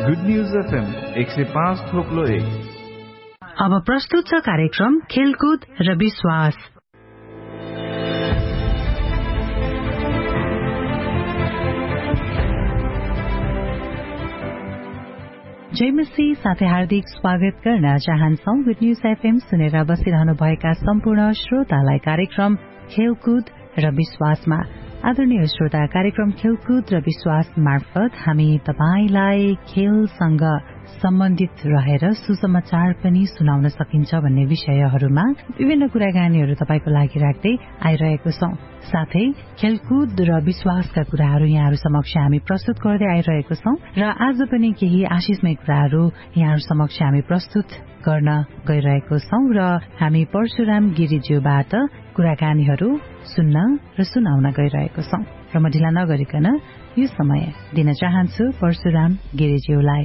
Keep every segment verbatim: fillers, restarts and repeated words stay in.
Good news FM एक सय पाँच थोप्लो एक। अब प्रस्तुत छ कार्यक्रम खेलकुद र विश्वास। जय मसीह साथै हार्दिक स्वागत गर्न चाहन्छौ। गुड न्यूज एफएम सुनेर बसिरहनु भएका सम्पूर्ण श्रोतालाई कार्यक्रम खेलकुद र विश्वासमा आदरणीय श्रोता, कार्यक्रम खेलकुद र विश्वास मार्फत हामी तपाईलाई खेलसँग सम्बन्धित रहेर सुसमाचार पनि सुनाउन सकिन्छ भन्ने विषयहरूमा विभिन्न कुराकानीहरू तपाईको लागि राख्दै आइरहेको छौं। साथै खेलकुद र विश्वासका कुराहरू यहाँहरू समक्ष हामी प्रस्तुत गर्दै आइरहेको छौं र आज पनि केही आशिषमय कुराहरू यहाँहरू समक्ष हामी प्रस्तुत गर्न गइरहेको छौं र हामी परशुराम गिरिज्यूबाट कुराकानीहरू सुन्न र सुनाउन गइरहेको छौं र म ढिला नगरिकन यो समय दिन चाहन्छु परशुराम गिरिज्यूलाई।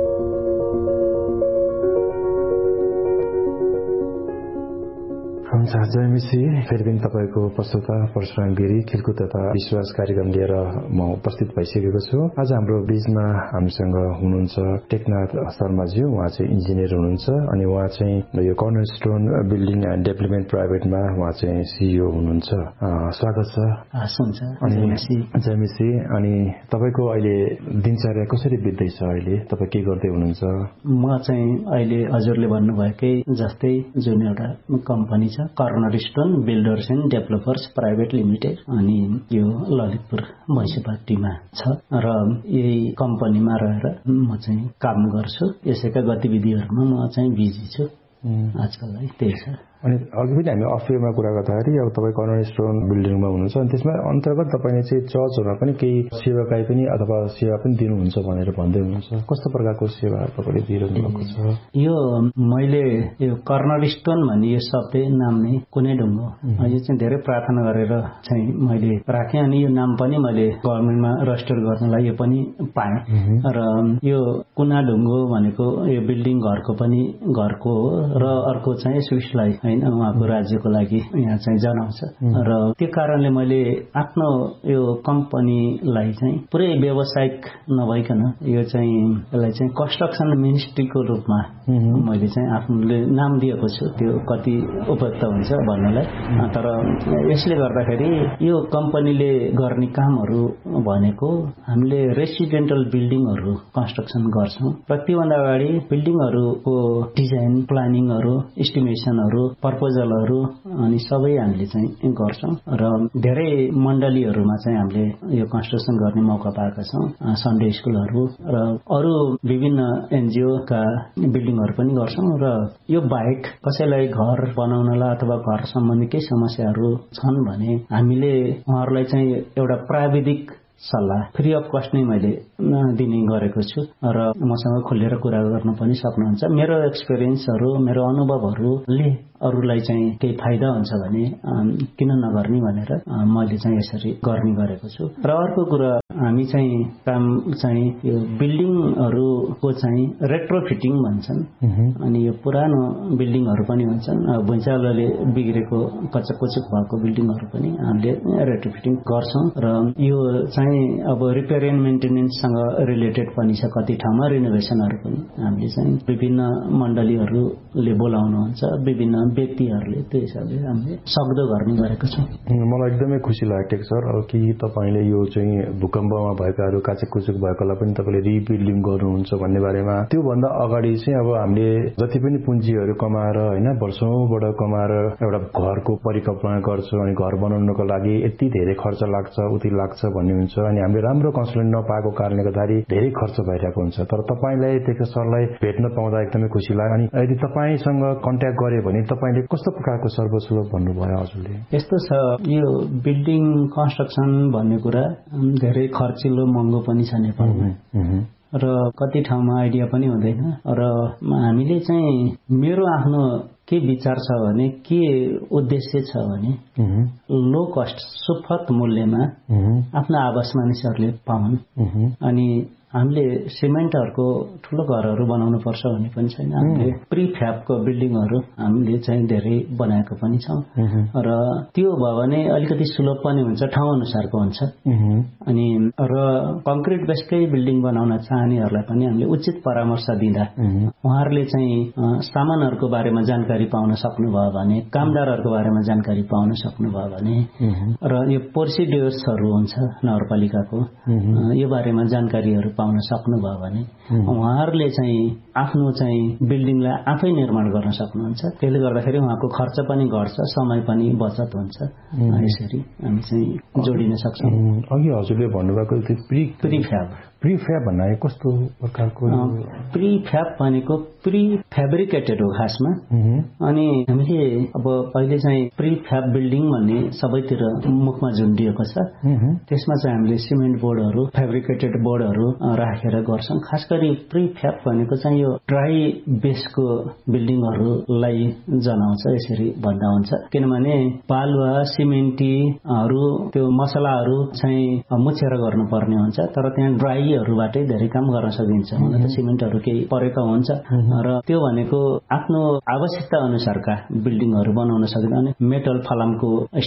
हुन्छ, जय मसीह। फेरि पनि तपाईको प्रस्तुता परशुराम गिरी खेलकुद तथा विश्वास कार्यक्रम लिएर म उपस्थित भइसकेको छु। आज हाम्रो बीचमा हामीसँग हुनुहुन्छ टेकनाथ शर्माज्यू। उहाँ चाहिँ इन्जिनियर हुनुहुन्छ अनि उहाँ चाहिँ यो कर्नरस्टोन बिल्डिङ एन्ड डेभलपमेन्ट प्राइभेटमा उहाँ चाहिँ सिइओ हुनुहुन्छ। स्वागत छ। हुन्छ, अनि जय मसीह। अनि तपाईको अहिले दिनचर्या कसरी बित्दैछ? अहिले तपाई के गर्दै हुनुहुन्छ? म चाहिँ अहिले हजुरले भन्नुभएकै जस्तै जुन एउटा कम्पनी छ कर्नरस्टोन builders and developers private limited, अनि यो ललितपुर म्युनिसिपालिटीमा छ र यही कम्पनीमा रहेर म चाहिँ काम गर्छु। यसैका गतिविधिहरूमा म चाहिँ बिजी छु आजकल है। त्यही छ। अनि अघि पनि हामी अफेयरमा कुरा गर्दाखेरि अब तपाईँ कर्नरस्टोन बिल्डिङमा हुनुहुन्छ अनि त्यसमा अन्तर्गत तपाईँले चाहिँ चर्चहरूमा पनि केही सेवाकाई पनि अथवा सेवा पनि दिनुहुन्छ भनेर भन्दै हुनुहुन्छ। कस्तो प्रकारको सेवा तपाईँले दिइरहनु भएको छ? यो मैले यो कर्नरस्टोन भन्ने यो शब्द नाम नै कुनै ढुङ्गो, यो चाहिँ धेरै प्रार्थना गरेर चाहिँ मैले राखेँ अनि यो नाम पनि मैले गभर्मेन्टमा रजिस्टर गर्नलाई यो पनि पाएँ। र यो कुना ढुङ्गो भनेको यो बिल्डिङ घरको पनि घरको हो र अर्को चाहिँ स्विसलाई होइन उहाँको राज्यको लागि यहाँ चाहिँ जनाउँछ र त्यो कारणले मैले आफ्नो यो कम्पनीलाई चाहिँ पुरै व्यावसायिक नभइकन यो चाहिँ यसलाई चाहिँ कन्स्ट्रक्सन मिनिस्ट्रीको रूपमा मैले चाहिँ आफ्नोले नाम दिएको छु। त्यो कति उपयुक्त हुन्छ भन्नलाई, तर यसले गर्दाखेरि यो कम्पनीले गर्ने कामहरू भनेको हामीले रेसिडेन्टल बिल्डिङहरू कन्स्ट्रक्सन गर्छौँ र त्योभन्दा अगाडि बिल्डिङहरूको डिजाइन प्लानिङहरू इस्टिमेसनहरू प्रपोजलहरू अनि सबै हामीले चाहिँ गर्छौँ र धेरै मण्डलीहरूमा चाहिँ हामीले यो कन्स्ट्रक्सन गर्ने मौका पाएका छौँ। सन्डे स्कुलहरू र अरू विभिन्न एनजिओ का बिल्डिङहरू पनि गर्छौँ र यो बाहेक कसैलाई घर बनाउनलाई अथवा घर सम्बन्धी केही समस्याहरू छन् भने हामीले उहाँहरूलाई चाहिँ एउटा प्राविधिक सल्लाह फ्री अफ कस्ट नै मैले दिने गरेको छु र मसँग खुलेर कुरा गर्न पनि सक्नुहुन्छ। मेरो एक्सपिरियन्सहरू मेरो अनुभवहरूले अरूलाई चाहिँ केही फाइदा हुन्छ भने किन नगर्ने भनेर मैले चाहिँ यसरी गर्ने गरेको छु। र अर्को कुरा हामी चाहिँ काम चाहिँ यो बिल्डिङहरूको चाहिँ रेट्रोफिटिङ भन्छन् अनि यो पुरानो बिल्डिङहरू पनि हुन्छन्। भुइँचालोले बिग्रेको कच्चाकुचुक भएको बिल्डिङहरू पनि हामीले रेट्रोफिटिङ गर्छौँ र यो चाहिँ अब रिपेयर एन्ड मेन्टेनेन्ससँग रिलेटेड पनि छ। कति ठाउँमा रिनोभेसनहरू पनि हामीले चाहिँ विभिन्न मण्डलीहरूले बोलाउनुहुन्छ, विभिन्न व्यक्तिहरूले, त्यो हिसाबले हामीले सक्दो गर्ने गरेको छौँ। मलाई एकदमै खुसी लागेको सर कि तपाईँले यो चाहिँ भूकम्पमा भएकाहरू काचेकुचुक भएकोलाई पनि तपाईँले रिबिल्डिङ गर्नुहुन्छ भन्ने बारेमा। त्योभन्दा अगाडि चाहिँ अब हामीले जति पनि पुँजीहरू कमाएर होइन वर्षौँबाट कमाएर एउटा घरको परिकल्पना गर्छौँ अनि घर बनाउनको लागि यति धेरै खर्च लाग्छ उति लाग्छ भन्ने हुन्छ अनि हामीले राम्रो कन्सल्टेन्ट नपाएको कारणले गर्दाखेरि धेरै खर्च भइरहेको हुन्छ। तर तपाईँलाई त्यो सरलाई भेट्न पाउँदा एकदमै खुसी लाग्यो। अनि यदि तपाईँसँग कन्ट्याक्ट गरे भने तपाईँले कस्तो प्रकारको सर्वसुलभ भन्नुभयो हजुरले? यस्तो छ, यो बिल्डिङ कन्स्ट्रक्सन भन्ने कुरा धेरै खर्चिलो महँगो पनि छ नेपालमा र कति ठाउँमा आइडिया पनि हुँदैन र हामीले चाहिँ मेरो आफ्नो के विचार छ भने के उद्देश्य छ भने लो कस्ट सुपथ मूल्यमा आफ्नो आवास मानिसहरूले पाउन् अनि हामीले सिमेन्टहरूको ठुलो घरहरू बनाउनु पर्छ भन्ने पनि छैन। हामीले प्रिफ्याबको बिल्डिङहरू हामीले चाहिँ धेरै बनाएको पनि छौँ र त्यो भयो भने अलिकति सुलभ पनि हुन्छ, ठाउँ अनुसारको हुन्छ। अनि र कङ्क्रिट बेसकै बिल्डिङ बनाउन चाहनेहरूलाई पनि हामीले उचित परामर्श दिँदा उहाँहरूले चाहिँ सामानहरूको बारेमा जानकारी पाउन सक्नुभयो भने, कामदारहरूको बारेमा जानकारी पाउन सक्नुभयो भने र यो प्रोसिड्युर्सहरू हुन्छ नगरपालिकाको यो बारेमा जानकारीहरू पाउन सक्नुभयो भने उहाँहरूले चाहिँ आफ्नो चाहिँ बिल्डिङलाई आफै निर्माण गर्न सक्नुहुन्छ। त्यसले गर्दाखेरि उहाँको खर्च पनि घट्छ, समय पनि बचत हुन्छ। यसरी हामी चाहिँ जोडिन सक्छौँ। अघि हजुरले भन्नुभएको त्यो प्री प्रिफ्याब प्रिफ्याब भन्नाले कस्तो प्रकारको? प्रिफ्याब भनेको प्री फेब्रिकेटेड हो खासमा। अनि हामीले अब अहिले चाहिँ प्रिफ्याब बिल्डिङ भन्ने सबैतिर मुखमा झुन्डिएको छ। त्यसमा चाहिँ हामीले सिमेन्ट बोर्डहरू, फेब्रिकेटेड बोर्डहरू राखेर गर्छौँ। खास गरी प्रिफ्याब भनेको चाहिँ यो ड्राई बेसको बिल्डिङहरूलाई जनाउँछ, यसरी भन्दा हुन्छ। किनभने बालुवा सिमेन्टीहरू त्यो मसलाहरू चाहिँ मुछेर गर्नुपर्ने हुन्छ, तर त्यहाँ ड्राई हरूबाटै धेरै काम गर्न सकिन्छ। हुन त सिमेन्टहरू केही परेका हुन्छ र त्यो भनेको आफ्नो आवश्यकता अनुसारका बिल्डिङहरू बनाउन सकिन्छ। अनि मेटल फलामको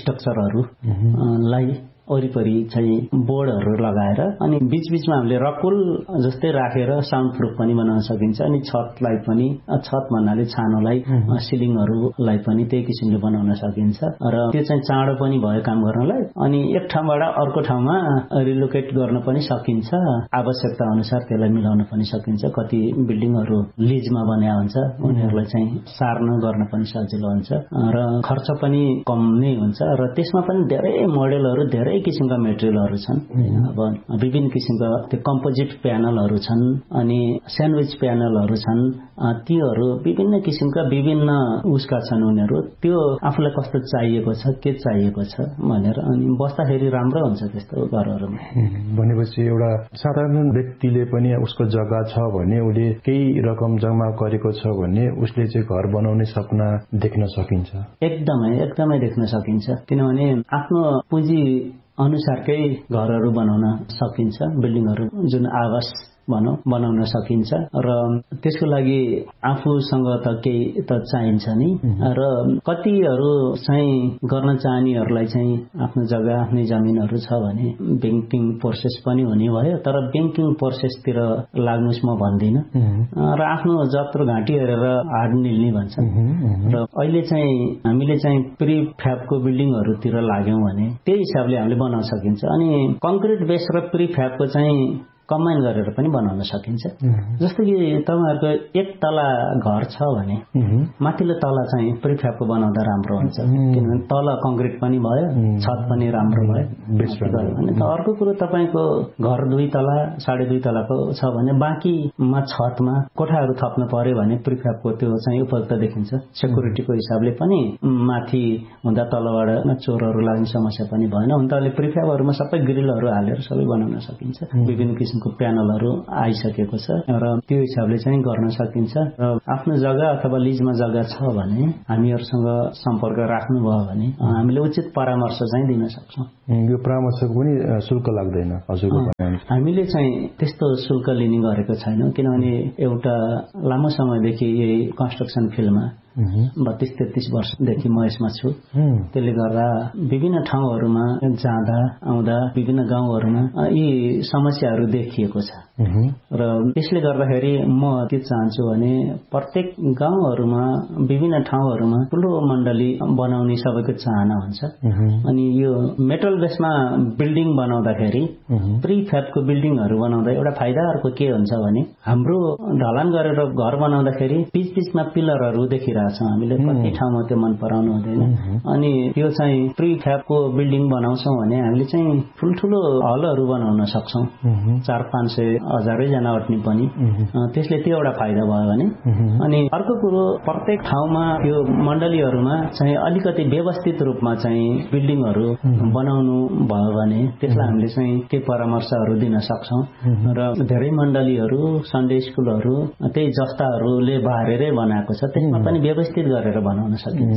स्ट्रक्चरहरूलाई वरिपरि चाहिँ बोर्डहरू लगाएर अनि बीचबीचमा हामीले रकुल जस्तै राखेर साउन्ड प्रुफ पनि बनाउन सकिन्छ। अनि छतलाई पनि, छत भन्नाले छानोलाई, सिलिङहरूलाई पनि त्यही किसिमले बनाउन सकिन्छ र त्यो चाहिँ चाँडो पनि भयो काम गर्नलाई। अनि एक ठाउँबाट अर्को ठाउँमा रिलोकेट गर्न पनि सकिन्छ, आवश्यकता अनुसार त्यसलाई मिलाउन पनि सकिन्छ। कति बिल्डिङहरू लिजमा बनाएको हुन्छ, उनीहरूलाई चाहिँ सार्न गर्न पनि सजिलो हुन्छ र खर्च पनि कम नै हुन्छ। र त्यसमा पनि धेरै मोडेलहरू, धेरै किसिमका मेटेरियलहरू छन्। अब विभिन्न किसिमका त्यो कम्पोजिट प्यानलहरू छन्, अनि स्यान्डविच प्यानलहरू छन्। तीहरू विभिन्न किसिमका विभिन्न उसका छन्। उनीहरू त्यो आफूलाई कस्तो चाहिएको छ, के चाहिएको छ भनेर अनि बस्दाखेरि राम्रो हुन्छ त्यस्तो घरहरूमा। भनेपछि एउटा साधारण व्यक्तिले पनि उसको जग्गा छ भने, उसले केही रकम जम्मा गरेको छ भने उसले चाहिँ घर बनाउने सपना देख्न सकिन्छ। एकदमै एकदमै देख्न सकिन्छ। किनभने आफ्नो पुँजी अनुसारकै घरहरू बनाउन सकिन्छ, बिल्डिङहरू जुन आवास भनौँ बनाउन सकिन्छ। र त्यसको लागि आफूसँग त केही त चाहिन्छ नि। र कतिहरू चाहिँ गर्न चाहनेहरूलाई चाहिँ आफ्नो जग्गा, आफ्नै जमिनहरू छ भने ब्याङ्किङ प्रोसेस पनि हुने भयो। तर ब्याङ्किङ प्रोसेसतिर लाग्नुहोस् म भन्दिनँ र आफ्नो जत्रो घाँटी हेरेर हाड निल्ने भन्छ। र अहिले चाहिँ हामीले चाहिँ प्रिफ्याबको बिल्डिङहरूतिर लाग्यौँ भने त्यही हिसाबले हामीले बनाउन सकिन्छ। अनि कङ्क्रिट बेस र प्रिफ्याबको चाहिँ कम्बाइन गरेर पनि बनाउन सकिन्छ। जस्तो कि तपाईँहरूको एक तला घर छ भने माथिल्लो तला चाहिँ प्रिफ्याबको बनाउँदा राम्रो हुन्छ। किनभने तल कङ्क्रिट पनि भयो, छत पनि राम्रो भयो। अनि अर्को कुरो तपाईँको घर दुई तला, साढे दुई तलाको छ भने बाँकीमा छतमा कोठाहरू थप्नु पर्यो भने प्रिफ्याबको त्यो चाहिँ उपयुक्त देखिन्छ। सेक्युरिटीको हिसाबले पनि माथि हुँदा तलबाट चोरहरू लाग्ने समस्या पनि भएन। हुन त अहिले प्रिफ्याबहरूमा सबै ग्रिलहरू हालेर सबै बनाउन सकिन्छ। विभिन्न किसिमको प्यानलहरू आइसकेको छ र त्यो हिसाबले चाहिँ गर्न सकिन्छ। र आफ्नो जग्गा अथवा लिजमा जग्गा छ भने हामीहरूसँग सम्पर्क राख्नुभयो भने हामीले उचित परामर्श चाहिँ दिन सक्छौँ। यो परामर्शको पनि शुल्क लाग्दैन हजुरको? हामीले चाहिँ त्यस्तो शुल्क लिने गरेको छैनौँ। किनभने एउटा लामो समयदेखि यही कन्स्ट्रक्सन फिल्डमा बत्तीस तेत्तीस वर्षदेखि म यसमा छु। त्यसले गर्दा विभिन्न ठाउँहरूमा जाँदा आउँदा विभिन्न गाउँहरूमा यी समस्याहरू देखिएको छ। र त्यसले गर्दाखेरि म के चाहन्छु भने प्रत्येक गाउँहरूमा विभिन्न ठाउँहरूमा ठुलो मण्डली बनाउने सबैको चाहना हुन्छ। अनि यो मेटल बेसमा बिल्डिङ बनाउँदाखेरि प्रिफ्याबको बिल्डिङहरू बनाउँदा एउटा फाइदा अर्को के हुन्छ भने हाम्रो ढलान गरेर घर बनाउँदाखेरि बीच बीचमा पिलरहरू देखिरहेको छ। हामीले कति ठाउँमा त्यो मन पराउनु हुँदैन। अनि त्यो चाहिँ प्रिफ्याबको बिल्डिङ बनाउँछौँ भने हामीले चाहिँ ठुल्ठुलो हलहरू बनाउन सक्छौँ, चार पाँच सय हजारै जना अट्ने पनि। त्यसले त्यो एउटा फाइदा भयो भने। अनि अर्को कुरो प्रत्येक ठाउँमा त्यो मण्डलीहरूमा चाहिँ अलिकति व्यवस्थित रूपमा चाहिँ बिल्डिङहरू बनाउनु भयो भने त्यसलाई हामीले चाहिँ के परामर्शहरू दिन सक्छौँ। र धेरै मण्डलीहरू, सन्डे स्कुलहरू त्यही जस्ताहरूले बारेरै बनाएको छ, त्यसमा पनि व्यवस्थित गरेर बनाउन सकिन्छ।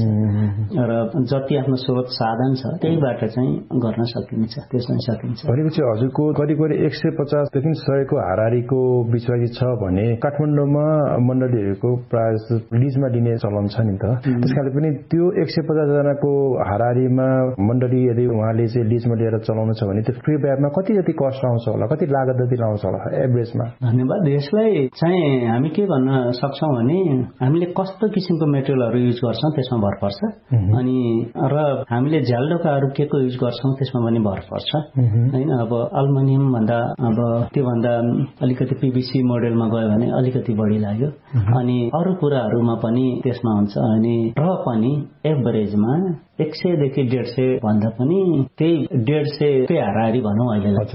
र जति आफ्नो स्रोत साधन छ त्यहीबाट चाहिँ गर्न सकिन्छ, त्यसमा सकिन्छ। भनेपछि हजुरको करिब करिब एक सय पचासदेखि सयको हारारीको बिचवाजी छ भने काठमाडौँमा मण्डलीहरूको प्रायः लिजमा दिने चलन छ नि त। त्यसकारणले पनि त्यो एक सय पचास जनाको हारारीमा मण्डली यदि उहाँले चाहिँ लिजमा लिएर चलाउनु छ भने त्यो प्रिफ्याबमा कति जति कस्ट आउँछ होला, कति लागत जति आउँछ होला एभरेजमा? धन्यवाद। यसलाई चाहिँ हामी के भन्न सक्छौँ भने हामीले कस्तो किसिमको मेटेरियलहरू युज गर्छौँ त्यसमा भर पर्छ, अनि र हामीले झ्यालडोकाहरू के को युज गर्छौँ त्यसमा पनि भर पर्छ होइन। अब अल्मुनियम भन्दा अब त्योभन्दा अलिकति पीवीसी मोडेलमा गयो भने अलिकति बढी लाग्यो, अनि अरू कुराहरूमा पनि त्यसमा हुन्छ। अनि र पनि एभरेजमा एक सयदेखि डेढ सय भन्दा पनि त्यही डेढ सय त्यही हाराहारी भनौँ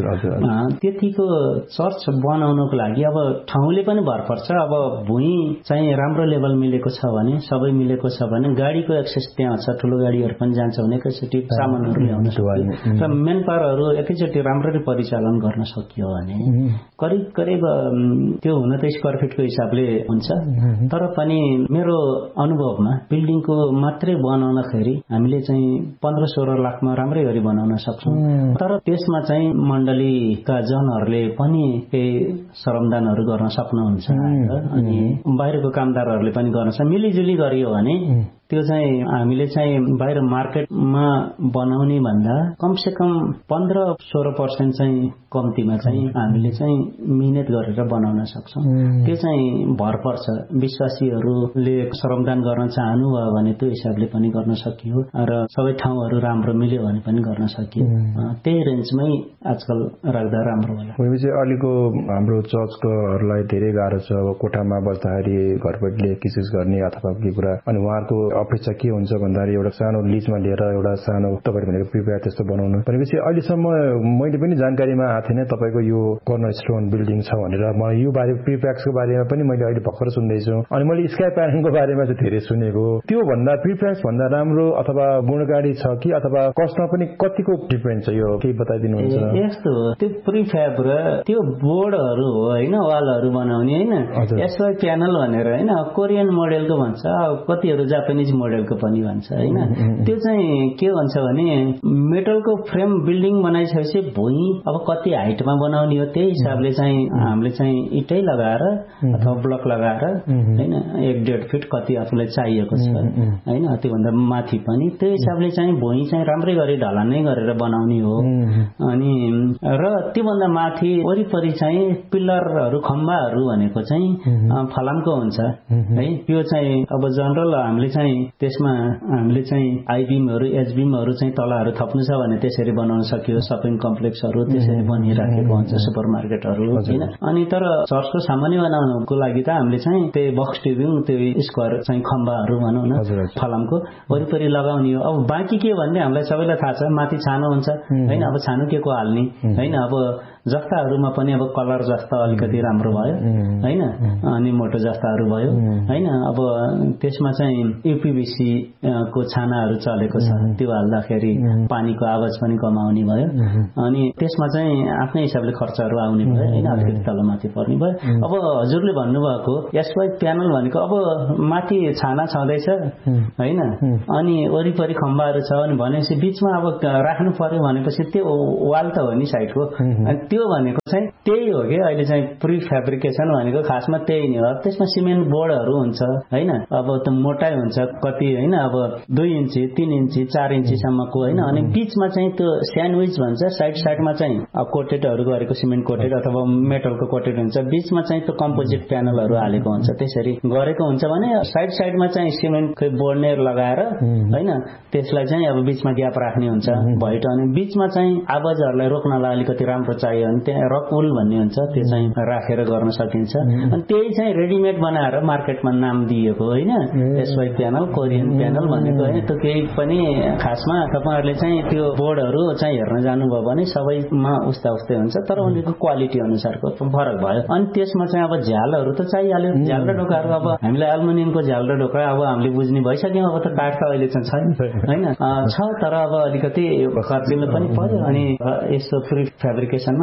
अहिले त्यतिको चर्च बनाउनको लागि अब ठाउँले पनि भर पर्छ। अब भुइँ चाहिँ राम्रो लेभल मिलेको छ भने, सबै मिलेको छ भने गाडीको एक्सेस त्यहाँ छ, ठुलो गाडीहरू पनि जान्छ भने एकैचोटि सामानहरू ल्याउन सक्यो र मेन पावरहरू एकैचोटि राम्ररी परिचालन गर्न सकियो भने करिब करिब त्यो हुन त स्क्वायर फिटको हिसाबले हुन्छ। तर पनि मेरो अनुभवमा बिल्डिङको मात्रै बनाउँदाखेरि हामीले चाहिँ पन्ध्र सोह्र लाखमा राम्रै गरी बनाउन सक्छौँ। तर त्यसमा चाहिँ मण्डलीका जनहरूले पनि केही श्रमदानहरू गर्न सक्नुहुन्छ अनि बाहिरको कामदारहरूले पनि गर्न सक्छ। मिलिजुली गरियो भने त्यो चाहिँ हामीले चाहिँ बाहिर मार्केटमा बनाउने भन्दा कमसे कम पन्ध्र सोह्र पर्सेन्ट चाहिँ कम्तीमा चाहिँ हामीले चाहिँ मिहिनेत गरेर बनाउन सक्छौँ। त्यो चाहिँ भर पर्छ। विश्वासीहरूले श्रमदान गर्न चाहनु भयो भने त्यो हिसाबले पनि गर्न सकियो र सबै ठाउँहरू राम्रो मिल्यो भने पनि गर्न सकियो। त्यही रेन्जमै आजकल राख्दा राम्रो होला। भनेपछि अहिलेको हाम्रो चर्चकोहरूलाई धेरै गाह्रो छ। अब कोठामा बस्दाखेरि घरपट्टिले किसिस गर्ने अथवा के कुरा, अनि उहाँहरूको अपेक्षा के हुन्छ भन्दाखेरि एउटा सानो लिजमा लिएर एउटा सानो तपाईँ भनेको प्रिपेयर त्यस्तो बनाउनु भनेपछि अहिलेसम्म मैले पनि जानकारीमा आएको थिएन तपाईँको यो कर्नर स्टोन बिल्डिङ छ भनेर। म यो बारे प्रिप्याक्सको बारेमा पनि मैले अहिले भर्खर सुन्दैछु, अनि मैले स्काई प्यानलको बारेमा चाहिँ धेरै सुनेको। त्यो भन्दा प्रिप्याक्स भन्दा राम्रो अथवा गुणकारी छ कि अथवा कस्टमा पनि कतिको डिफरेन्स छ यो केही बताइदिनुहुन्छ? यस्तो हो, त्यो प्रिफ्याब र त्यो बोर्डहरू हो होइन, वालहरू बनाउने होइन, एसवाई प्यानल भनेर होइन, कोरियन मोडेलको भन्छ, कतिहरू जापानिज मोडेलको पनि भन्छ होइन। त्यो चाहिँ के भन्छ भने मेटलको फ्रेम बिल्डिङ बनाइसकेपछि भुइँ अब कति हाइटमा बनाउने हो त्यही हिसाबले चाहिँ हामीले चाहिँ इटै लगाएर अथवा ब्लक लगाएर होइन एक डेढ फिट कति आफूलाई चाहिएको छ होइन, त्योभन्दा माथि पनि त्यही हिसाबले चाहिँ भुइँ चाहिँ राम्रै गरी ढलानै गरेर बनाउने हो। अनि र त्योभन्दा माथि वरिपरि चाहिँ पिल्लरहरू खम्बाहरू भनेको चाहिँ फलामको हुन्छ है। त्यो चाहिँ अब जनरल हामीले चाहिँ त्यसमा हामीले चाहिँ आइबिमहरू एचबिमहरू चाहिँ तलहरू थप्नु छ भने त्यसरी बनाउन सकियो। सपिङ कम्प्लेक्सहरू त्यसरी बनिराखेको हुन्छ, सुपर मार्केटहरू होइन। अनि तर चर्चको सामान्य बनाउनको लागि त हामीले चाहिँ त्यही बक्स ट्युबिङ त्यो स्क्वायर चाहिँ खम्बाहरू भनौँ न फलामको वरिपरि लगाउने हो। अब बाँकी के भन्ने हामीलाई सबैलाई थाहा छ, माथि छानो हुन्छ होइन। अब छानो के को हाल्ने होइन, अब जस्ताहरूमा पनि अब कलर जस्ता अलिकति राम्रो भयो होइन, अनि मोटो जस्ताहरू भयो होइन। अब त्यसमा चाहिँ युपिभिसी को छानाहरू चलेको छ, त्यो हाल्दाखेरि पानीको आवाज पनि कमाउने भयो। अनि त्यसमा चाहिँ आफ्नै हिसाबले खर्चहरू आउने भयो होइन, अलिकति तलमाथि पर्ने भयो। अब हजुरले भन्नुभएको एसवाई प्यानल भनेको अब माथि छाना छँदैछ होइन, अनि वरिपरि खम्बाहरू छ अनि भनेपछि बिचमा अब राख्नु पर्यो भनेपछि त्यो वाल त हो नि साइडको, त्यो भनेको चाहिँ त्यही हो कि अहिले चाहिँ प्री फेब्रिकेसन भनेको खासमा त्यही नै हो। त्यसमा सिमेन्ट बोर्डहरू हुन्छ होइन, अब त मोटाइ हुन्छ कति होइन, अब दुई इन्ची तीन इन्ची चार इन्चीसम्मको होइन। अनि बिचमा चाहिँ त्यो स्यान्डविच भन्छ, साइड साइडमा चाहिँ कोटेडहरू गरेको सिमेन्ट कोटेड अथवा मेटलको कोटेड हुन्छ, बिचमा चाहिँ त्यो कम्पोजिट प्यानलहरू हालेको हुन्छ। त्यसरी गरेको हुन्छ भने साइड साइडमा चाहिँ सिमेन्टको बोर्डनेर लगाएर होइन, त्यसलाई चाहिँ अब बिचमा ग्याप राख्ने हुन्छ भइट। अनि बिचमा चाहिँ आवाजहरूलाई रोक्नलाई अलिकति राम्रो चाहियो भने त्यहाँ रकवुल भन्ने हुन्छ, त्यो चाहिँ राखेर गर्न सकिन्छ। अनि त्यही चाहिँ रेडिमेड बनाएर मार्केटमा नाम दिएको होइन, एसवाई प्यानल कोरियन प्यानल भनेको होइन। त्यो केही पनि खासमा तपाईँहरूले चाहिँ त्यो बोर्डहरू चाहिँ हेर्न जानुभयो भने सबैमा उस्ता उस्तै हुन्छ, तर उनीहरूको क्वालिटी अनुसारको फरक भयो। अनि त्यसमा चाहिँ अब झ्यालहरू त चाहिहाल्यो, झ्याल र ढोकाहरू। अब हामीलाई एल्युमिनियमको झ्याल र ढोका अब हामीले बुझ्ने भइसक्यौँ, अब त काठ त अहिले चाहिँ छैन होइन छ, तर अब अलिकति खर्चिलो पनि पर्यो। अनि यस्तो प्री फेब्रिकेसनमा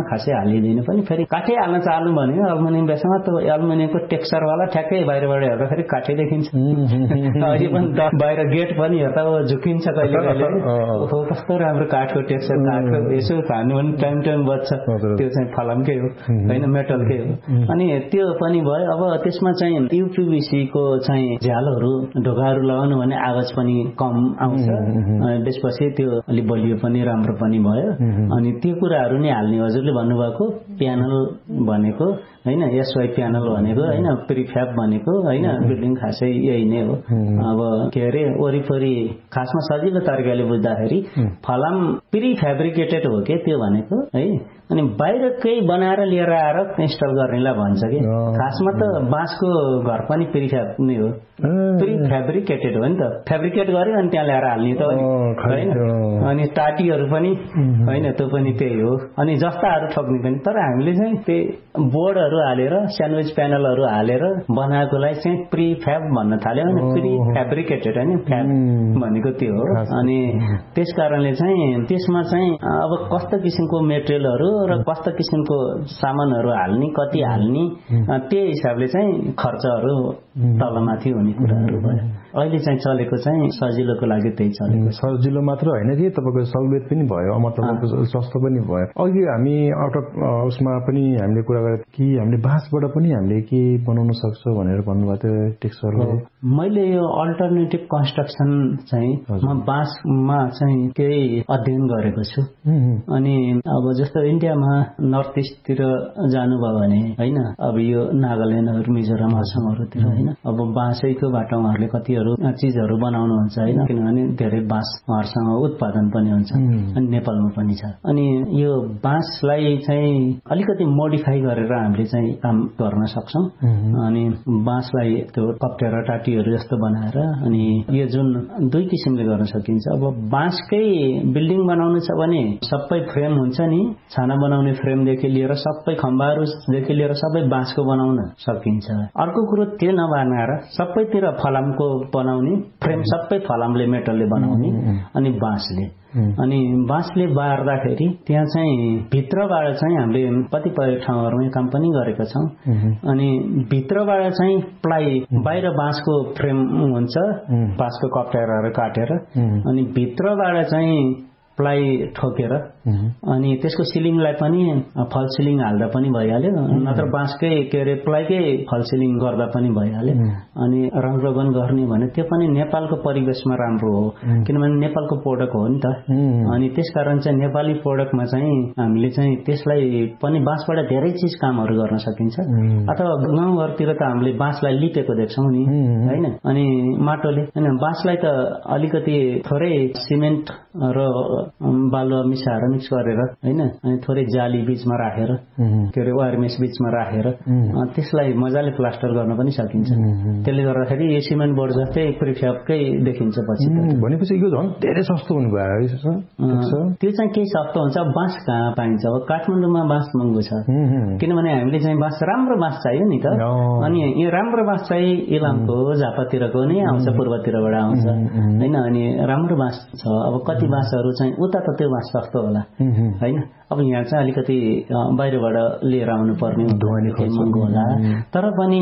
खासै हालिदिनु पनि फेरि काठै हाल्न चाल्नु भने एल्युमिनियम बेसमा त एल्युमिनियमको टेक्सचरवाला ठ्याक्कै बाहिरबाट हेर्दाखेरि काठै देखिन्छ। अहिले पनि बाहिर गेट पनि हेर्दा झुकिन्छ कहिले कहिले कस्तो राम्रो काठको टेक्सचर काठको यसो खानु पनि टाइम टाइम बच्छ त्यो चाहिँ फलामकै हो होइन मेटलकै हो। अनि त्यो पनि भयो। अब त्यसमा चाहिँ युपिभिसी को चाहिँ झ्यालहरू ढोकाहरू लगाउनु भने आवाज पनि कम आउँछ। त्यसपछि त्यो अलि बलियो पनि राम्रो पनि भयो। अनि त्यो कुराहरू नै हाल्ने हजुरले भन्नुभएको प्यानल भनेको होइन एसवाई प्यानल भनेको होइन प्रिफ्याब भनेको होइन बिल्डिङ खासै यही नै हो। अब के अरे वरिपरि खासमा सजिलो तरिकाले बुझ्दाखेरि फलाम प्रिफ्याब्रिकेटेड हो के त्यो भनेको है। अनि बाहिर केही बनाएर लिएर आएर इन्स्टल गर्नेलाई भन्छ कि खासमा त बाँसको घर पनि प्रिफ्याब नै हो प्रिफ्याब्रिकेटेड हो नि त फेब्रिकेट गर्यो अनि त्यहाँ ल्याएर हाल्ने त होइन। अनि टाटीहरू पनि होइन त्यो पनि त्यही हो। अनि जस्ताहरू ठोक्ने पनि तर हामीले चाहिँ त्यही बोर्डहरू हालेर स्यान्डविच प्यानलहरू हालेर बनाएकोलाई चाहिँ प्रिफ्याब भन्न थाल्यो होइन प्रिफ्याब्रिकेटेड होइन फ्याब भनेको त्यो हो। अनि त्यस कारणले चाहिँ त्यसमा चाहिँ अब कस्तो किसिमको मेटेरियलहरू र कस्तो किसिमको सामानहरू हाल्ने कति हाल्ने त्यही हिसाबले चाहिँ खर्चहरू तलमाथि हुने कुराहरू भयो। अहिले चाहिँ चलेको चाहिँ सजिलोको लागि त्यही चलेको। सजिलो मात्र होइन कि तपाईँको सहुलियत पनि भयो मतलब सस्तो पनि भयो। अघि हामी आउट अफ उसमा पनि हामीले कुरा गरेको कि हामीले बाँसबाट पनि हामीले के बनाउन सक्छौँ भनेर भन्नुभएको थियो टेक्सचरले। मैले यो अल्टरनेटिभ कन्स्ट्रक्सन चाहिँ म बाँसमा चाहिँ केही अध्ययन गरेको छु। अनि अब जस्तो इन्डियामा नर्थ इस्टतिर जानुभयो भने होइन अब यो नागाल्यान्डहरू मिजोराम असमहरूतिर होइन अब बाँसैको बाट उहाँहरूले कतिहरू चिजहरू बनाउनुहुन्छ होइन किनभने धेरै बाँस उहाँहरूसँग उत्पादन पनि हुन्छ अनि नेपालमा पनि छ। अनि यो बाँसलाई चाहिँ अलिकति मोडिफाई गरेर हामीले चाहिँ काम गर्न सक्छौँ। अनि बाँसलाई त्यो कप्टेर टाटीहरू जस्तो बनाएर अनि यो जुन दुई किसिमले गर्न सकिन्छ। अब बाँसकै बिल्डिङ बनाउनु छ भने सबै फ्रेम हुन्छ नि छाना बनाउने फ्रेमदेखि लिएर सबै खम्बाहरूदेखि लिएर सबै बाँसको बनाउन सकिन्छ। अर्को कुरो त्यो नबनाएर सबैतिर फलामको बनाउने फ्रेम सबै फलामले मेटलले बनाउने अनि बाँसले अनि बाँसले बार्दाखेरि त्यहाँ चाहिँ भित्रबाट चाहिँ हामीले कतिपय ठाउँहरूमा काम पनि गरेका छौँ। अनि भित्रबाट चाहिँ प्लाई बाहिर बाँसको फ्रेम हुन्छ बाँसको कप्टेरहरू काटेर अनि भित्रबाट चाहिँ प्लाई ठोकेर अनि त्यसको सिलिङलाई पनि फल सिलिङ हाल्दा पनि भइहाल्यो नत्र बाँसकै के अरे प्लाईकै फल सिलिङ गर्दा पनि भइहाल्यो। अनि रङरोगन गर्ने भने त्यो पनि नेपालको परिवेशमा राम्रो हो किनभने नेपालको प्रोडक्ट हो नि त। अनि त्यसकारण चाहिँ नेपाली प्रोडक्टमा चाहिँ हामीले चाहिँ त्यसलाई पनि बाँसबाट धेरै चिज कामहरू गर्न सकिन्छ। अथवा गाउँघरतिर त हामीले बाँसलाई लिपेको देख्छौँ नि होइन अनि माटोले होइन बाँसलाई त अलिकति थोरै सिमेन्ट र बालुवा मिसाएर मिक्स गरेर होइन अनि थोरै जाली बीचमा राखेर के अरे वायरमेस बीचमा राखेर त्यसलाई मजाले प्लास्टर गर्न पनि सकिन्छ। त्यसले गर्दाखेरि यो सिमेन्ट बोर्ड जस्तै प्रिफ्याबकै देखिन्छ पछि। भनेपछि यो झन् धेरै सस्तो हुनु भयो। त्यो चाहिँ केही सस्तो हुन्छ। बाँस कहाँ पाइन्छ अब काठमाडौँमा बाँस महँगो छ किनभने हामीले चाहिँ बाँस राम्रो बाँस चाहियो नि त। अनि यो राम्रो बाँस चाहिँ इलामको झापातिरको नै आउँछ पूर्वतिरबाट आउँछ होइन अनि राम्रो बाँस छ। अब कति बाँसहरू चाहिँ उता त त्यो बाँस सस्तो होला होइन अब यहाँ चाहिँ अलिकति बाहिरबाट लिएर आउनु पर्ने महँगो होला। तर पनि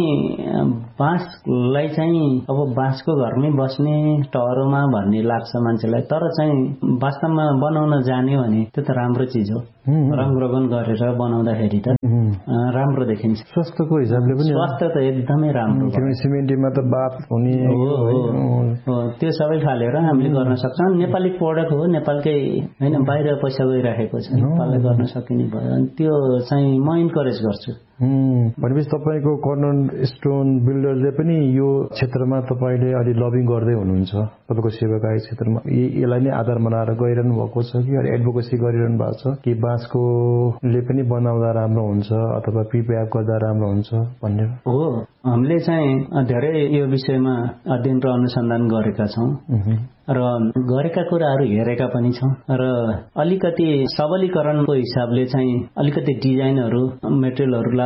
बाँसलाई चाहिँ अब बाँसको घरमै बस्ने टहरोमा भन्ने लाग्छ मान्छेलाई तर चाहिँ वास्तवमा बनाउन जाने भने त्यो त राम्रो चिज हो। रङरोगन गरेर बनाउँदाखेरि त राम्रो देखिन्छ। स्वास्थ्यको हिसाबले पनि स्वास्थ्य त एकदमै राम्रो सिमेन्टमा त बात हुने त्यो सबै फालेर हामीले गर्न सक्छौँ। नेपाली प्रोडक्ट हो नेपालकै होइन बाहिर पैसा गइराखेको छ नेपालले गर्न सकिने भयो। अनि त्यो चाहिँ म इन्करेज गर्छु। भनेपछि तपाईँको कर्नर स्टोन बिल्डरले पनि यो क्षेत्रमा तपाईँले अलि लबिङ गर्दै हुनुहुन्छ तपाईँको सेवाकाई क्षेत्रमा यसलाई नै आधार बनाएर गइरहनु भएको छ कि अलि एडभोकेसी गरिरहनु भएको छ कि बाँसकोले पनि बनाउँदा राम्रो हुन्छ अथवा प्रिफ्याब गर्दा राम्रो हुन्छ भन्ने हो। हामीले चाहिँ धेरै यो विषयमा अध्ययन र अनुसन्धान गरेका छौँ र गरेका कुराहरू हेरेका पनि छौँ र अलिकति सबलीकरणको हिसाबले चाहिँ अलिकति डिजाइनहरू मेटेरियलहरूलाई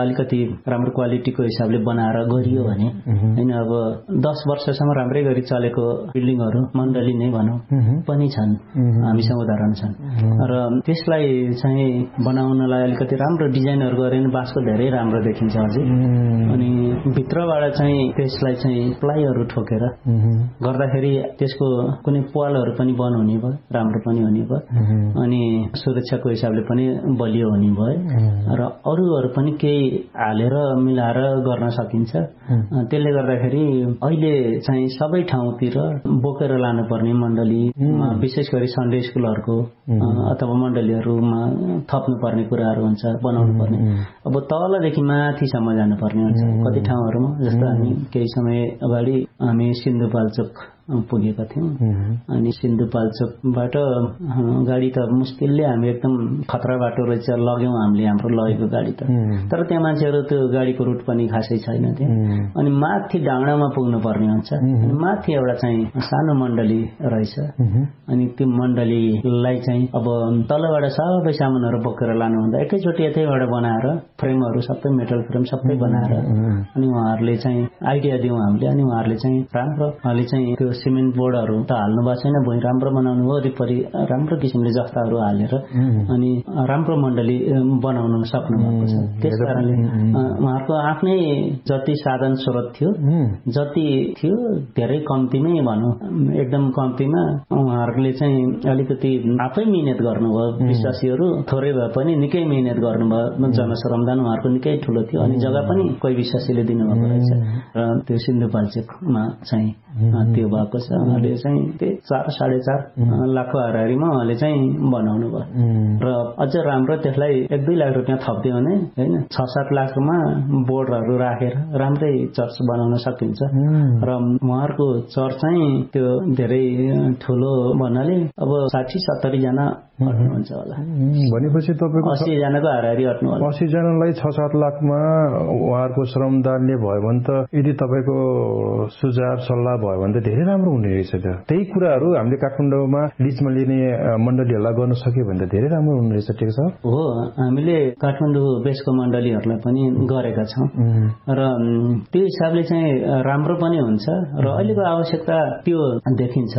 अलिकति राम्रो क्वालिटीको हिसाबले बनाएर गरियो भने होइन अब दस वर्षसम्म राम्रै गरी चलेको बिल्डिङहरू मण्डली नै भनौँ पनि छन्, हामीसँग उदाहरण छन्। र त्यसलाई चाहिँ बनाउनलाई अलिकति राम्रो डिजाइनहरू गरे भने बाँसको धेरै राम्रो देखिन्छ अझै। अनि भित्रबाट चाहिँ त्यसलाई चाहिँ प्लाईहरू ठोकेर गर्दाखेरि त्यसको कुनै पालहरू पनि बन्द हुने भयो, राम्रो पनि हुने भयो, अनि सुरक्षाको हिसाबले पनि बलियो हुने भयो र अरूहरू पनि केही हालेर मिलाएर गर्न सकिन्छ। त्यसले गर्दाखेरि अहिले चाहिँ सबै ठाउँतिर बोकेर लानुपर्ने मण्डली, विशेष गरी सन्डे स्कुलहरूको अथवा मण्डलीहरूमा थप्नुपर्ने कुराहरू हुन्छ, बनाउनु पर्ने। अब तलदेखि माथिसम्म जानुपर्ने हुन्छ कति ठाउँहरूमा। जस्तो हामी केही समय अगाडि हामी सिन्धुपाल्चोक पुगेका थियौँ, अनि सिन्धुपाल्चोकबाट गाडी त मुस्किलले हामी एकदम खतरा बाटो रहेछ लग्यौँ हामीले हाम्रो लगेको गाडी त। तर त्यहाँ मान्छेहरू त्यो गाडीको रुट पनि खासै छैन त्यहाँ। अनि माथि डाँडामा पुग्नु पर्ने हुन्छ, अनि माथि एउटा चाहिँ सानो मण्डली रहेछ। अनि त्यो मण्डलीलाई चाहिँ अब तलबाट सबै सामानहरू बोकेर लानुहुँदा एकैचोटि यतैबाट बनाएर फ्रेमहरू सबै मेटल फ्रेम सबै बनाएर अनि उहाँहरूले चाहिँ आइडिया दिउँ हामीले। अनि उहाँहरूले चाहिँ राम्रो उहाँले चाहिँ त्यो सिमेन्ट बोर्डहरू त हाल्नु भएको छैन, भुइँ राम्रो बनाउनु हो, वरिपरि राम्रो किसिमले जस्ताहरू हालेर अनि राम्रो मण्डली बनाउन सक्नु भएको छ। त्यस कारणले उहाँहरूको आफ्नै जति साधन स्रोत थियो जति थियो धेरै कम्तीमै भनौँ, एकदम कम्तीमा उहाँहरूले चाहिँ अलिकति आफै मिहिनेत गर्नुभयो। विश्वासीहरू थोरै भए पनि निकै मिहिनेत गर्नुभयो, जनश्रमदान उहाँहरूको निकै ठुलो थियो। अनि जग्गा पनि कोही विश्वासीले दिनुभएको रहेछ र त्यो सिन्धुपाल्चोकमा चाहिँ त्यो भएको छ। उहाँले चाहिँ त्यही चार साढे चार लाखको हाराहारीमा उहाँले चाहिँ बनाउनु भयो र अझ राम्रो त्यसलाई एक दुई लाख रुपियाँ थप्दियो भने होइन छ सात लाखमा बोर्डहरू राखेर राम्रै चर्च बनाउन सकिन्छ। र उहाँहरूको चर्च चाहिँ त्यो धेरै ठुलो भन्नाले अब साठी सत्तरी जना अट्नुहुन्छ होला। भनेपछि तपाईँको अस्सी जनाको हाराहारी अट्नु होला। अस्सी जनालाई छ सात लाखमा उहाँहरूको श्रमदानले भयो भने त यदि तपाईँको सुझाव सल्लाह भयो भने त धेरै राम्रो हुने रहेछ। त त्यही कुराहरू हामीले काठमाडौँमा लिजमा लिने मण्डलीहरूलाई गर्न सक्यो भने त धेरै राम्रो हुने रहेछ। ठिक छ हो, हामीले काठमाडौँ बेसको मण्डलीहरूलाई पनि गरेका छौँ र त्यो हिसाबले चाहिँ राम्रो पनि हुन्छ। र अहिलेको आवश्यकता त्यो देखिन्छ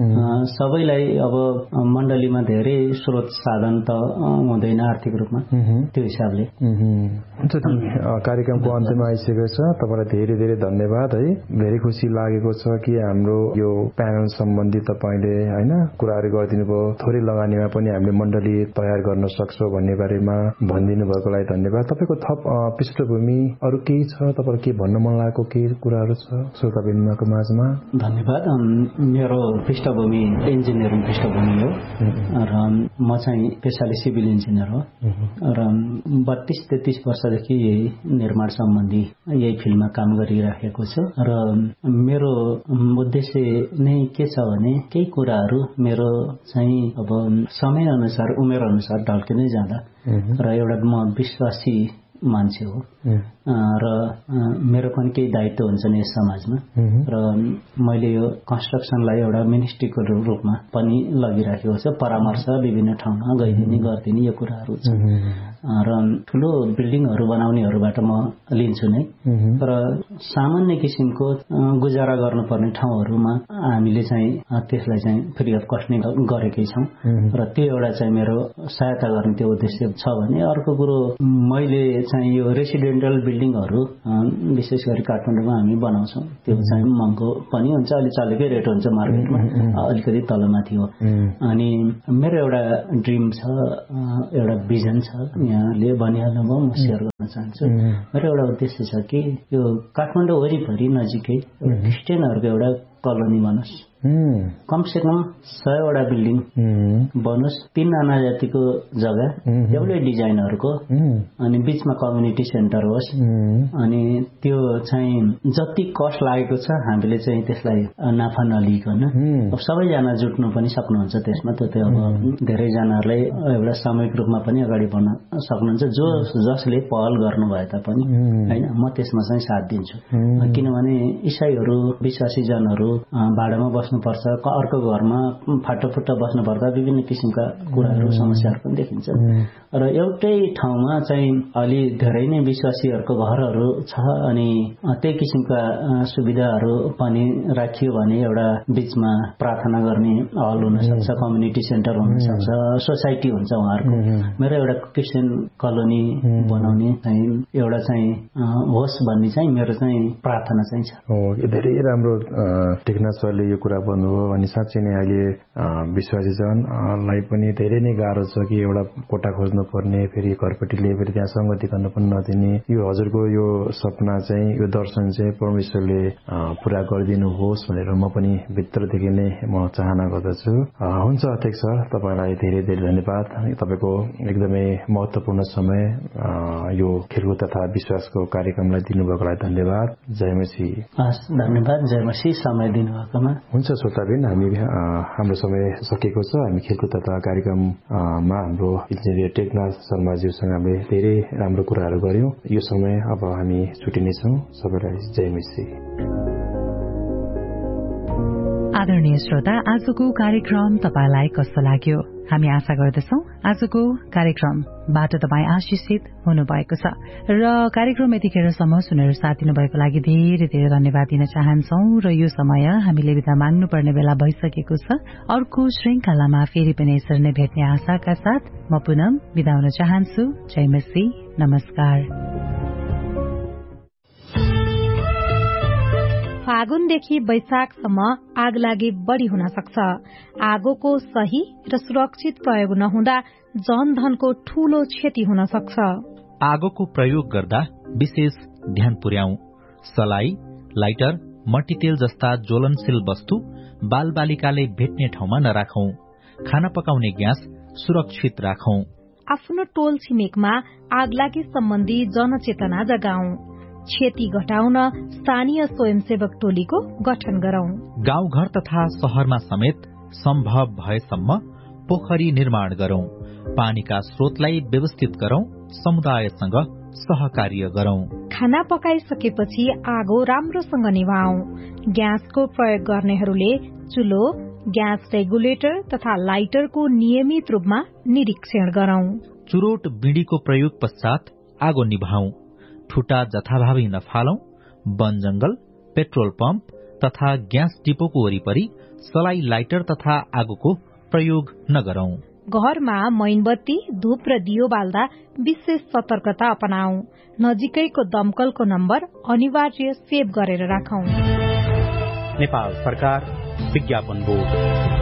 सबैलाई। अब मण्डलीमा धेरै स्रोत साधन त हुँदैन आर्थिक रूपमा, त्यो हिसाबले। हुन्छ, कार्यक्रमको अन्त्यमा आइसकेको छ। तपाईँलाई धेरै धेरै धन्यवाद है। धेरै खुसी लागेको छ कि हाम्रो यो प्यानल सम्बन्धी तपाईँले होइन कुराहरू गरिदिनु भयो। थोरै लगानीमा पनि हामीले मण्डली तयार गर्न सक्छौँ भन्ने बारेमा भनिदिनु भएको लागि धन्यवाद। तपाईँको थप पृष्ठभूमि अरू केही छ, तपाईँलाई के भन्न मन लागेको केही कुराहरू छ श्रोताबिन्दुको माझमा? धन्यवाद। मेरो पृष्ठभूमि इन्जिनियरिङ पृष्ठभूमि हो र म चाहिँ पेसाले सिभिल इन्जिनियर हो र बत्तीस तेत्तीस वर्षदेखि यही निर्माण सम्बन्धी यही फिल्डमा काम गरिराखेको छु। र मेरो उद्देश्य नै के छ भने केही कुराहरू मेरो चाहिँ अब समय अनुसार उमेर अनुसार ढल्किँदै जाँदा र एउटा म विश्वासी मान्छे हो र मेरो पनि केही दायित्व हुन्छ नि यस समाजमा। र मैले यो कन्स्ट्रक्सनलाई एउटा मिनिस्ट्रीको रूपमा पनि लगिराखेको छ। परामर्श विभिन्न ठाउँमा गइदिने गरिदिने यो कुराहरू छ। र ठुलो बिल्डिङहरू बनाउनेहरूबाट म लिन्छु नै, तर सामान्य किसिमको गुजारा गर्नुपर्ने ठाउँहरूमा हामीले चाहिँ त्यसलाई चाहिँ फ्री अफ कस्ट नै गरेकै छौँ र त्यो एउटा चाहिँ मेरो सहायता गर्ने त्यो उद्देश्य छ भने। अर्को कुरो मैले चाहिँ यो रेसिडेन्टल बिल्डिङहरू विशेष गरी काठमाडौँमा हामी बनाउँछौँ। त्यो चाहिँ महँगो पनि हुन्छ, अलि चलेकै रेट हुन्छ मार्केटमा, अलिकति तलमाथि हो। अनि मेरो एउटा ड्रिम छ, एउटा भिजन छ, यहाँले भनिहाल्नुभयो, म सेयर गर्न चाहन्छु। मेरो एउटा उद्देश्य छ कि यो काठमाडौँ वरिपरि नजिकै क्रिस्चियनहरूको एउटा कलोनी बनोस्, कमसे कम सयवटा बिल्डिङ बनोस्, तीन आना जातिको जग्गा एउटै डिजाइनहरूको, अनि बिचमा कम्युनिटी सेन्टर होस्। अनि त्यो चाहिँ जति कस्ट लागेको छ हामीले चाहिँ त्यसलाई नाफा नलिकन अब सबैजना जुट्नु पनि सक्नुहुन्छ त्यसमा। त त्यो अब धेरैजनाहरूलाई एउटा सामूहिक रूपमा पनि अगाडि बढ्न सक्नुहुन्छ, जो जसले पहल गर्नु भए तापनि होइन, म त्यसमा चाहिँ साथ दिन्छु। किनभने इसाईहरू विश्वासी जनहरू भाडामा बस्नुपर्छ, अर्को घरमा फाटोफुट्टा बस्नु पर्दा विभिन्न किसिमका कुराहरू समस्याहरू पनि देखिन्छ। र एउटै ठाउँमा चाहिँ अलि धेरै नै विश्वासीहरूको घरहरू छ अनि त्यही किसिमका सुविधाहरू पनि राखियो भने एउटा बीचमा प्रार्थना गर्ने हल हुन सक्छ, कम्युनिटी सेन्टर हुन सक्छ, सोसाइटी हुन्छ उहाँहरूको। मेरो एउटा क्रिस्चियन कलोनी बनाउने चाहिँ एउटा चाहिँ होस् भन्ने चाहिँ मेरो चाहिँ प्रार्थना चाहिँ छ। हो, धेरै राम्रो टेक्नाथ सरले यो कुरा भन्नुभयो भने साँच्चै नै अहिले विश्वासी जनलाई पनि धेरै नै गाह्रो छ कि एउटा कोठा खोज्नु पर्ने, फेरि घरपट्टिले फेरि त्यहाँ संगति गर्न पनि नदिने। यो हजुरको यो सपना चाहिँ यो दर्शन चाहिँ परमेश्वरले पूरा गरिदिनु होस् भनेर म पनि भित्रदेखि नै म चाहना गर्दछु। हुन्छ अध्यक्ष सर, तपाईँलाई धेरै धेरै धन्यवाद। तपाईँको एकदमै महत्त्वपूर्ण समय यो खेलकुद तथा विश्वासको कार्यक्रमलाई दिनुभएको लागि धन्यवाद। जय मसी। हस्, धन्यवाद। जय मसी, समय दिनुभएकोमा। हुन्छ श्रोताबिन, हामी हाम्रो समय सकेको छ। हामी खेलकुद तथा कार्यक्रममा हाम्रो इन्जिनियर टेकनाथ शर्माज्यूसँग हामीले धेरै राम्रो कुराहरू गर्यौं। यो समय अब हामी छुटिनेछौँ। सबैलाई जय मसी। आदरणीय श्रोता, आजको कार्यक्रम तपाईलाई कस्तो लाग्यो? हामी आशा गर्दछौं आजको कार्यक्रमबाट तपाईँ आशिषित हुनुभएको छ र कार्यक्रम यतिखेरसम्म सुनेर साथ दिनुभएको लागि धेरै धेरै धन्यवाद दिन चाहन्छौं। र यो समय हामीले बिदा माग्नुपर्ने बेला भइसकेको छ। अर्को श्रृंखलामा फेरि पनि यसरी नै भेट्ने आशाका साथ म पुनः बिदा हुन चाहन्छु। जय मसी, नमस्कार। फागुनदेखि वैशाखसम्म आगलागी बढ़ी हुन सक्छ। आगोको सही र सुरक्षित प्रयोग नहुँदा जनधनको ठूलो क्षति हुन सक्छ। आगोको प्रयोग गर्दा विशेष ध्यान पुर्याउँ। सलाई, लाइटर, मट्टीतेल जस्ता ज्वलनशील वस्तु बालबालिकाले भेट्ने ठाउँमा नराखौं। खाना पकाउने ग्यास सुरक्षित राखौं। आफ्नो टोल छिमेकमा आगलागी सम्बन्धी जनचेतना जगाउँ। क्षति घटाउन स्थानीय स्वयंसेवक टोलीको गठन गरौं। गाउँघर तथा शहरमा समेत सम्भव भएसम्म पोखरी निर्माण गरौं। पानीका स्रोतलाई व्यवस्थित गरौं। समुदायसँग सहकार्य गरौं। खाना पकाइसकेपछि आगो राम्रोसँग निभाऊ। ग्यासको प्रयोग गर्नेहरूले चुलो, ग्यास रेगुलेटर तथा लाइटरको नियमित रूपमा निरीक्षण गरौं। चुरोट बीडीको प्रयोग पश्चात आगो निभाऊ। ठुटा जथाभावी नफालौं। वन जंगल, पेट्रोल पम्प तथा ग्यास डिपोको वरिपरि सलाई, लाइटर तथा आगोको प्रयोग नगरौं। घरमा मैनबत्ती, धूप र दियो बाल्दा विशेष सतर्कता अपनाऊ। नजिकैको दमकलको नम्बर अनिवार्य सेभ गरेर राखौं। नेपाल सरकार विज्ञापन बोर्ड।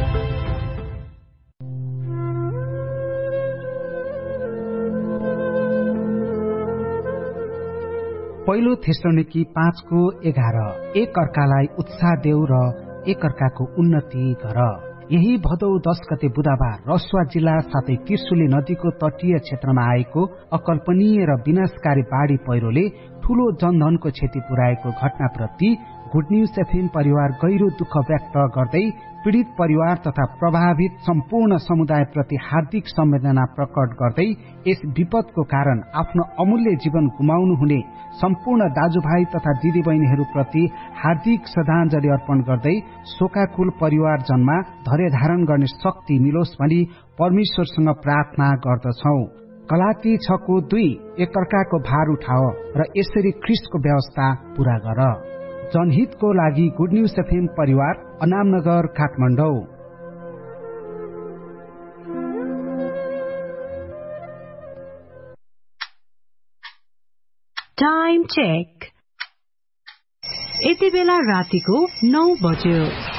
पहिलो थेसलोनिकी पाँचको एघार एक अर्कालाई उत्साह देऊ र एक अर्काको उन्नति गर। यही भदौ दश गते बुधबार रसुवा जिल्ला साथै त्रिशुली नदीको तटीय क्षेत्रमा आएको अकल्पनीय र विनाशकारी बाढ़ी पहिरोले ठूलो जनधनको क्षति पुर्याएको घटनाप्रति गुड न्यूज एफएम परिवार गहिरो दुःख व्यक्त गर्दै पीड़ित परिवार तथा प्रभावित सम्पूर्ण समुदाय प्रति हार्दिक संवेदना प्रकट गर्दै यस विपदको कारण आफ्नो अमूल्य जीवन गुमाउनु हुने सम्पूर्ण दाजुभाइ तथा दिदीबहिनीहरू प्रति हार्दिक श्रद्धाञ्जली अर्पण गर्दै शोकाकुल परिवारजनमा धैर्य धारण गर्ने शक्ति मिलोस् भनी परमेश्वरसँग प्रार्थना गर्दछौ। गलाती छको दुई एकअर्काको भार उठाओ र यसरी ख्रीष्टको व्यवस्था पूरा गर। जनहितको लागि गुड न्यूज एफएम परिवार, अनामनगर, काठमाडौँ। Time check. यति बेला रातिको नौ बज्यो।